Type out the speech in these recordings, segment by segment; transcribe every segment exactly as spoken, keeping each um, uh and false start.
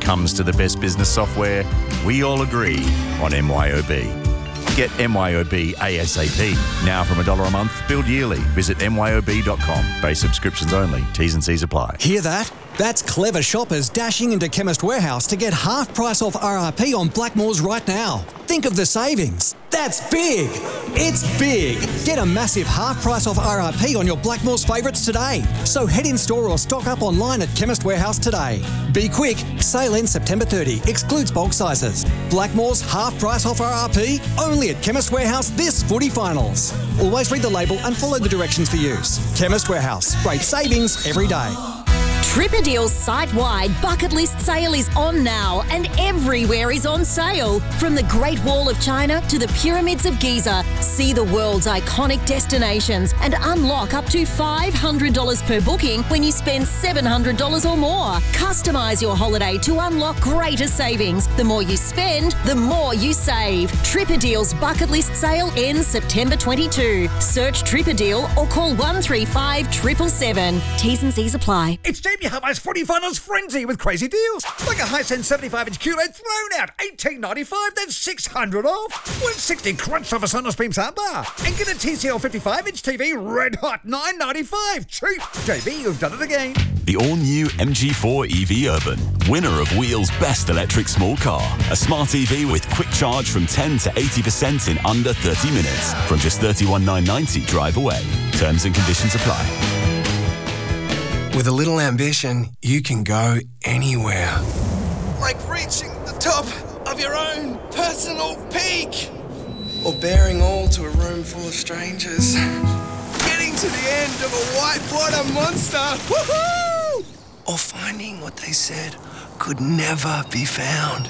comes to the best business software, we all agree on M Y O B. Get M Y O B ASAP. Now from a dollar a month, billed yearly. Visit M Y O B dot com. Base subscriptions only. T's and C's apply. Hear that? That's clever shoppers dashing into Chemist Warehouse to get half price off R R P on Blackmores right now. Think of the savings. That's big. It's big. Get a massive half price off R R P on your Blackmores favourites today. So head in store or stock up online at Chemist Warehouse today. Be quick. Sale ends September thirtieth. Excludes bulk sizes. Blackmores half price off R R P only at Chemist Warehouse this footy finals. Always read the label and follow the directions for use. Chemist Warehouse. Great savings every day. Tripperdeal's site-wide bucket list sale is on now and everywhere is on sale. From the Great Wall of China to the Pyramids of Giza, see the world's iconic destinations and unlock up to five hundred dollars per booking when you spend seven hundred dollars or more. Customise your holiday to unlock greater savings. The more you spend, the more you save. Tripperdeal's bucket list sale ends September twenty-second. Search Tripperdeal or call one three five seven seven seven. T's and C's apply. It's Jamie Hubbar's Footy Finals Frenzy with crazy deals. Like a Hisense seventy-five inch Q L E D thrown out, eighteen ninety-five, then six hundred off. one sixty crunched off a Sonos Beam soundbar. And get a T C L fifty-five inch T V red hot, nine ninety-five. Cheap. J B, you've done it again. The all-new M G four E V Urban, winner of Wheel's Best Electric Small Car. A smart E V with quick charge from ten to eighty percent in under thirty minutes. From just thirty-one thousand nine hundred ninety drive away. Terms and conditions apply. With a little ambition, you can go anywhere. Like reaching the top of your own personal peak. Or bearing all to a room full of strangers. Getting to the end of a whitewater monster. Woohoo! Or finding what they said could never be found.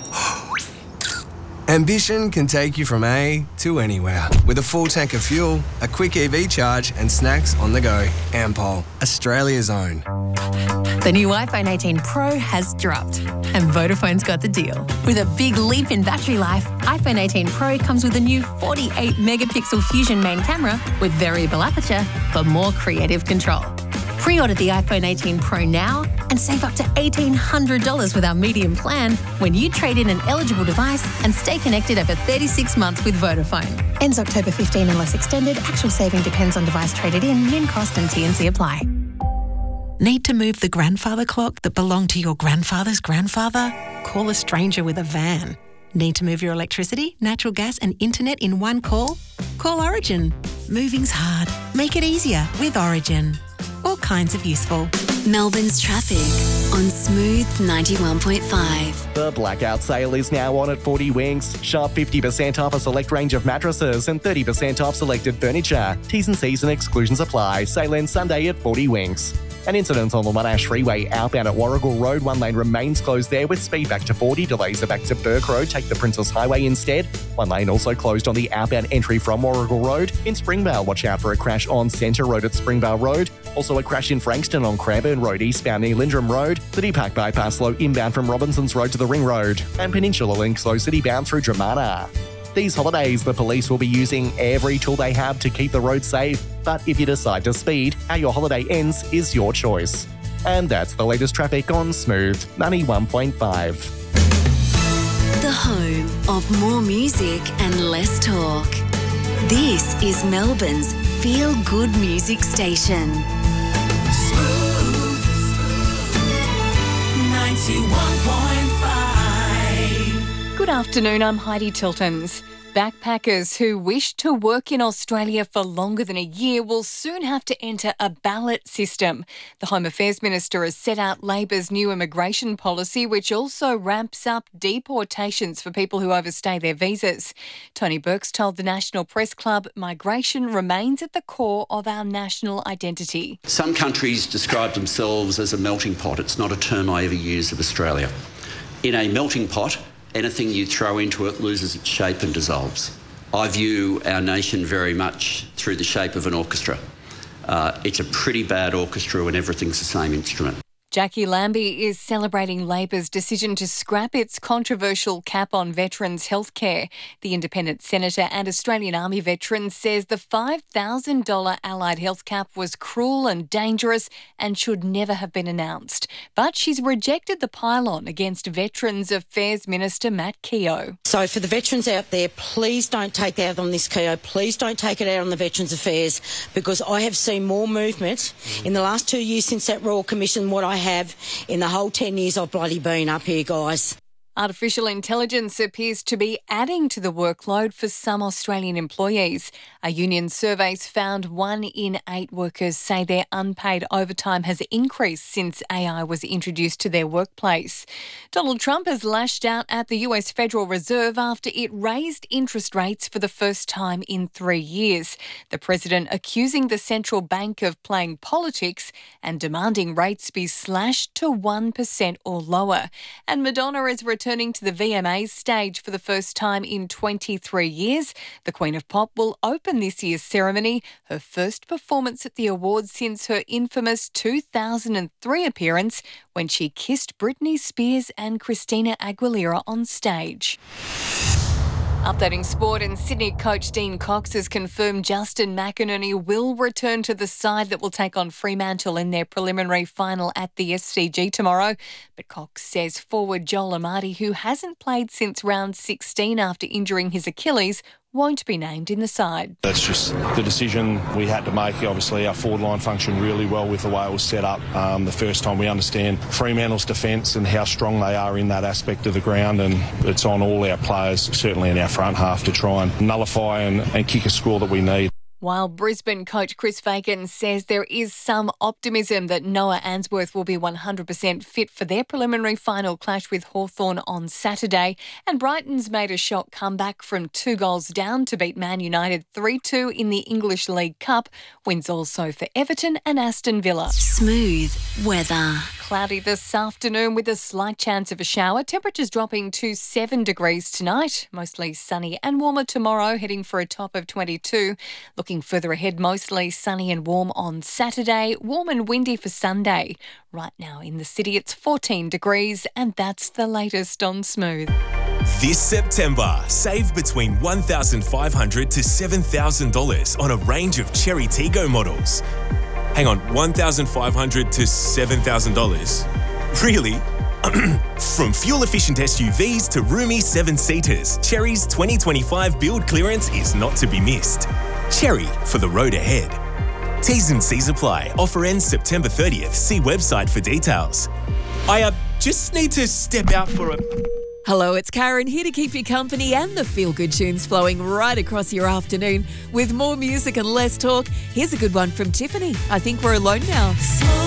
Ambition can take you from A to anywhere. With a full tank of fuel, a quick E V charge and snacks on the go. Ampol, Australia's own. The new iPhone eighteen Pro has dropped and Vodafone's got the deal. With a big leap in battery life, iPhone eighteen Pro comes with a new forty-eight megapixel Fusion main camera with variable aperture for more creative control. Pre-order the iPhone eighteen Pro now and save up to eighteen hundred dollars with our medium plan when you trade in an eligible device and stay connected over thirty-six months with Vodafone. Ends October fifteenth unless extended. Actual saving depends on device traded in, min cost and T and C apply. Need to move the grandfather clock that belonged to your grandfather's grandfather? Call a stranger with a van. Need to move your electricity, natural gas and internet in one call? Call Origin. Moving's hard. Make it easier with Origin. All kinds of useful. Melbourne's traffic on Smooth ninety-one point five. The blackout sale is now on at forty Winks. Sharp fifty percent off a select range of mattresses and thirty percent off selected furniture. T's and C's and exclusions apply. Sale ends Sunday at forty Winks. An incident on the Monash Freeway outbound at Warrigal Road. One lane remains closed there with speed back to forty. Delays are back to Burke Road. Take the Princess Highway instead. One lane also closed on the outbound entry from Warrigal Road. In Springvale, watch out for a crash on Centre Road at Springvale Road. Also a crash in Frankston on Cranbourne Road eastbound near Lindrum Road. City Park bypass slow inbound from Robinsons Road to the Ring Road. And Peninsula Link slow city bound through Dramana. These holidays, the police will be using every tool they have to keep the roads safe. But if you decide to speed, how your holiday ends is your choice. And that's the latest traffic on Smooth ninety-one point five. The home of more music and less talk. This is Melbourne's feel-good music station. Smooth ninety-one point five. Good afternoon, I'm Heidi Tiltons. Backpackers who wish to work in Australia for longer than a year will soon have to enter a ballot system. The Home Affairs Minister has set out Labor's new immigration policy, which also ramps up deportations for people who overstay their visas. Tony Burks told the National Press Club migration remains at the core of our national identity. Some countries describe themselves as a melting pot. It's not a term I ever use of Australia. In a melting pot, anything you throw into it loses its shape and dissolves. I view our nation very much through the shape of an orchestra. Uh, it's a pretty bad orchestra when everything's the same instrument. Jackie Lambie is celebrating Labor's decision to scrap its controversial cap on veterans' healthcare. The independent senator and Australian Army veteran says the five thousand dollars allied health cap was cruel and dangerous and should never have been announced. But she's rejected the pile-on against Veterans Affairs Minister Matt Keogh. So for the veterans out there, please don't take it out on this Keogh. Please don't take it out on the Veterans Affairs, because I have seen more movement in the last two years since that Royal Commission than what I have in the whole ten years I've bloody been up here, guys. Artificial intelligence appears to be adding to the workload for some Australian employees. A union survey found one in eight workers say their unpaid overtime has increased since A I was introduced to their workplace. Donald Trump has lashed out at the U S Federal Reserve after it raised interest rates for the first time in three years. The president accusing the central bank of playing politics and demanding rates be slashed to one percent or lower. And Madonna is returning Returning to the V M As stage for the first time in twenty-three years. The Queen of Pop will open this year's ceremony, her first performance at the awards since her infamous two thousand three appearance when she kissed Britney Spears and Christina Aguilera on stage. Updating sport, and Sydney coach Dean Cox has confirmed Justin McInerney will return to the side that will take on Fremantle in their preliminary final at the S C G tomorrow. But Cox says forward Joel Amati, who hasn't played since round sixteen after injuring his Achilles, won't be named in the side. That's just the decision we had to make. Obviously, our forward line functioned really well with the way it was set up. Um, the first time we understand Fremantle's defence and how strong they are in that aspect of the ground, and it's on all our players, certainly in our front half, to try and nullify and, and kick a score that we need. While Brisbane coach Chris Fagan says there is some optimism that Noah Answorth will be one hundred percent fit for their preliminary final clash with Hawthorn on Saturday, and Brighton's made a shock comeback from two goals down to beat Man United three two in the English League Cup. Wins also for Everton and Aston Villa. Smooth weather. Cloudy this afternoon with a slight chance of a shower. Temperatures dropping to seven degrees tonight. Mostly sunny and warmer tomorrow, heading for a top of twenty-two. Looking further ahead, mostly sunny and warm on Saturday. Warm and windy for Sunday. Right now in the city, it's fourteen degrees, and that's the latest on Smooth. This September, save between one thousand five hundred dollars to seven thousand dollars on a range of Cherry Tiggo models. Hang on, one thousand five hundred dollars to seven thousand dollars? Really? From fuel-efficient S U Vs to roomy seven-seaters, Cherry's twenty twenty-five build clearance is not to be missed. Cherry, for the road ahead. T's and C's apply. Offer ends September thirtieth. See website for details. I uh, just need to step out for a... Hello, it's Karen, here to keep you company and the feel-good tunes flowing right across your afternoon. With more music and less talk, here's a good one from Tiffany. I think we're alone now.